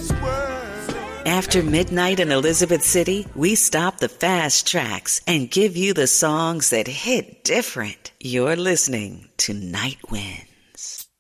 After midnight in Elizabeth City, we stop the fast tracks and give you the songs that hit different. You're listening to Night Winds.